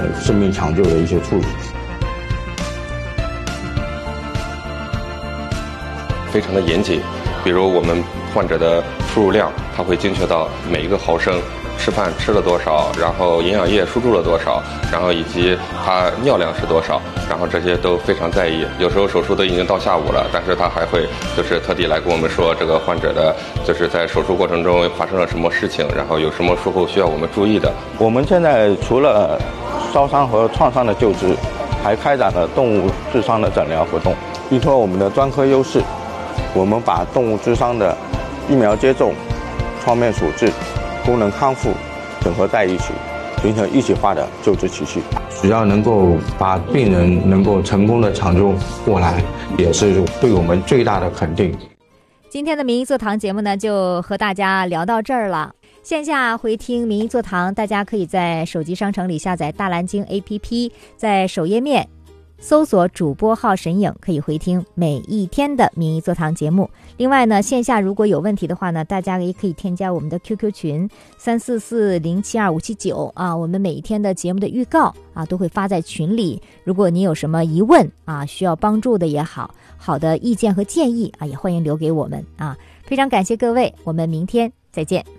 生命抢救的一些处理。 非常的严谨，比如我们患者的输入量，它会精确到每一个毫升，吃饭吃了多少，然后营养液输入了多少，然后以及他尿量是多少，然后这些都非常在意。有时候手术都已经到下午了，但是他还会就是特地来跟我们说这个患者的就是在手术过程中发生了什么事情，然后有什么术后需要我们注意的。 我们现在除了烧伤和创伤的救治，还开展了动物致伤的诊疗活动。依托我们的专科优势，我们把动物致伤的疫苗接种、创面处置、功能康复整合在一起，形成一体化的救治体系。只要能够把病人能够成功的抢救过来，也是对我们最大的肯定。 今天的民医座堂节目呢，就和大家聊到这儿了。线下回听民医座堂，大家可以在手机商城里下载大蓝鲸 APP， 在首页面搜索主播号神影，可以回听每一天的民医座堂节目。另外呢，线下如果有问题的话呢，大家也可以添加我们的 QQ 群344072579啊，我们每一天的节目的预告啊都会发在群里。如果你有什么疑问啊，需要帮助的也好，好的意见和建议啊，也欢迎留给我们啊。非常感谢各位，我们明天再见。